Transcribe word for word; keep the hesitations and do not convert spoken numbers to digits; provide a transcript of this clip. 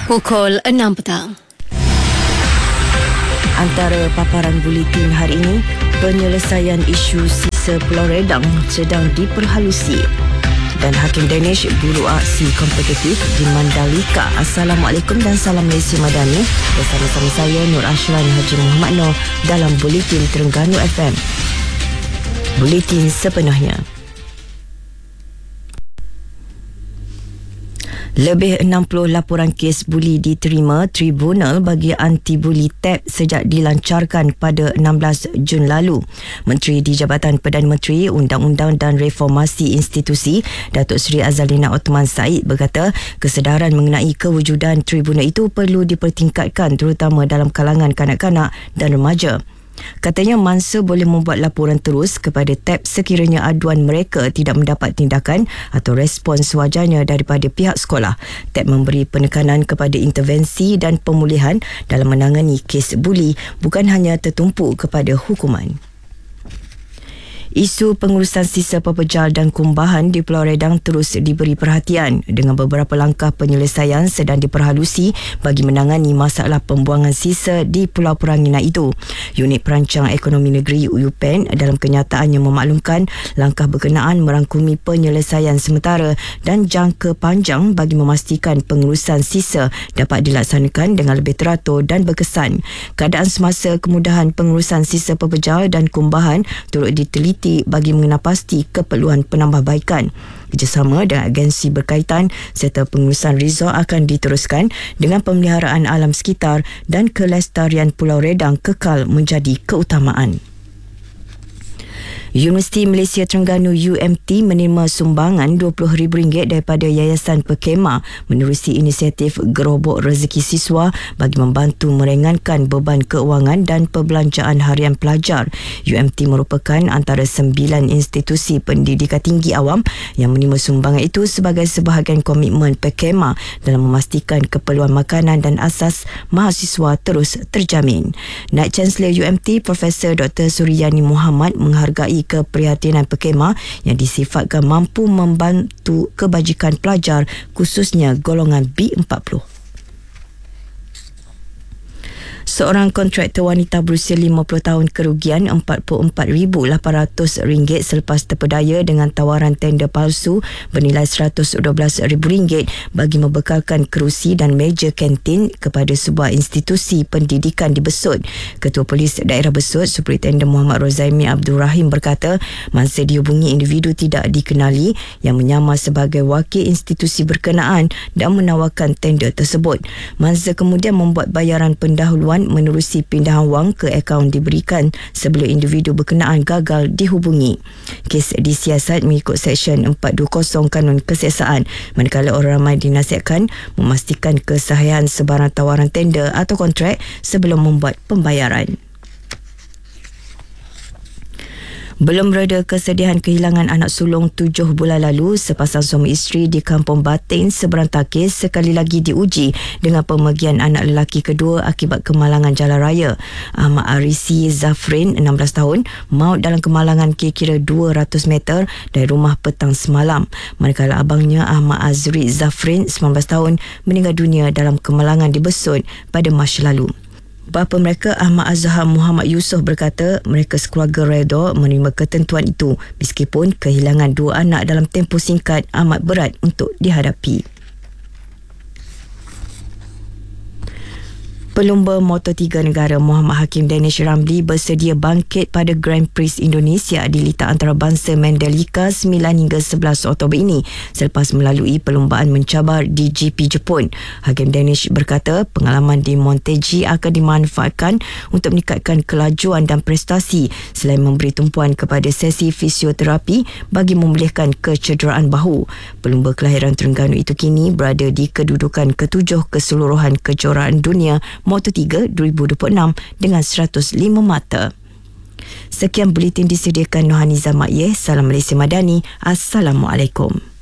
Pukul enam petang. Antara paparan buletin hari ini, penyelesaian isu sisa Pulau Redang sedang diperhalusi dan Hakim Danish buru aksi kompetitif di Mandalika. Assalamualaikum dan salam Malaysia Madani. Bersama-sama saya Nur Ashwan Haji Muhammad Noor dalam Buletin Terengganu F M. Buletin sepenuhnya. Lebih enam puluh laporan kes buli diterima Tribunal bagi Anti-Buli T A P sejak dilancarkan pada enam belas Jun lalu. Menteri di Jabatan Perdana Menteri Undang-Undang dan Reformasi Institusi, Datuk Seri Azalina Othman Said berkata kesedaran mengenai kewujudan tribunal itu perlu dipertingkatkan terutama dalam kalangan kanak-kanak dan remaja. Katanya mangsa boleh membuat laporan terus kepada T A P sekiranya aduan mereka tidak mendapat tindakan atau respons sewajarnya daripada pihak sekolah. T A P memberi penekanan kepada intervensi dan pemulihan dalam menangani kes buli, bukan hanya tertumpu kepada hukuman. Isu pengurusan sisa pepejal dan kumbahan di Pulau Redang terus diberi perhatian dengan beberapa langkah penyelesaian sedang diperhalusi bagi menangani masalah pembuangan sisa di Pulau Peranginan itu. Unit Perancang Ekonomi Negeri U U P E N dalam kenyataannya memaklumkan langkah berkenaan merangkumi penyelesaian sementara dan jangka panjang bagi memastikan pengurusan sisa dapat dilaksanakan dengan lebih teratur dan berkesan. Keadaan semasa kemudahan pengurusan sisa pepejal dan kumbahan turut diteliti bagi mengenal pasti keperluan penambahbaikan. Kerjasama dengan agensi berkaitan serta pengurusan resort akan diteruskan dengan pemeliharaan alam sekitar dan kelestarian Pulau Redang kekal menjadi keutamaan. Universiti Malaysia Terengganu U M T menerima sumbangan dua puluh ribu ringgit daripada Yayasan Perkema menerusi inisiatif Gerobok Rezeki Siswa bagi membantu meringankan beban keuangan dan perbelanjaan harian pelajar. U M T merupakan antara sembilan institusi pendidikan tinggi awam yang menerima sumbangan itu sebagai sebahagian komitmen Perkema dalam memastikan keperluan makanan dan asas mahasiswa terus terjamin. Naib Chancellor U M T Profesor Doktor Suryani Muhammad menghargai keprihatinan Perkema yang disifatkan mampu membantu kebajikan pelajar khususnya golongan B empat puluh. Seorang kontraktor wanita berusia lima puluh tahun kerugian empat puluh empat ribu lapan ratus ringgit selepas terpedaya dengan tawaran tender palsu bernilai seratus dua belas ribu ringgit bagi membekalkan kerusi dan meja kantin kepada sebuah institusi pendidikan di Besut. Ketua Polis Daerah Besut, Superintendent Muhammad Rozaimi Abdul Rahim berkata, mangsa dihubungi individu tidak dikenali yang menyamar sebagai wakil institusi berkenaan dan menawarkan tender tersebut. Mangsa kemudian membuat bayaran pendahuluan menerusi pindahan wang ke akaun diberikan sebelum individu berkenaan gagal dihubungi. Kes disiasat mengikut Seksyen empat dua kosong Kanun Kesiasaan, manakala orang ramai dinasihatkan memastikan kesahihan sebarang tawaran tender atau kontrak sebelum membuat pembayaran. Belum reda kesedihan kehilangan anak sulung tujuh bulan lalu, sepasang suami isteri di Kampung Batin Seberang Takis sekali lagi diuji dengan pemergian anak lelaki kedua akibat kemalangan jalan raya. Ahmad Arisi Zafrin, enam belas tahun, maut dalam kemalangan kira-kira dua ratus meter dari rumah petang semalam. Manakala abangnya Ahmad Azri Zafrin, sembilan belas tahun, meninggal dunia dalam kemalangan di Besut pada Mac lalu. Bapa mereka Ahmad Azhar Muhammad Yusof berkata mereka sekeluarga redha menerima ketentuan itu meskipun kehilangan dua anak dalam tempoh singkat amat berat untuk dihadapi. Pelumba Motor tiga negara Muhammad Hakim Danish Ramli bersedia bangkit pada Grand Prix Indonesia di Liga Antarabangsa Mandalika sembilan hingga sebelas Oktober ini selepas melalui perlumbaan mencabar di G P Jepun. Hakim Danish berkata pengalaman di Monteji akan dimanfaatkan untuk meningkatkan kelajuan dan prestasi selain memberi tumpuan kepada sesi fisioterapi bagi memulihkan kecederaan bahu. Pelumba kelahiran Terengganu itu kini berada di kedudukan ketujuh keseluruhan kejuaraan dunia Moto tiga dua ribu dua puluh enam dengan seratus lima mata. Sekian buletin disediakan Nohaniza Makyeh. Salam Malaysia Madani. Assalamualaikum.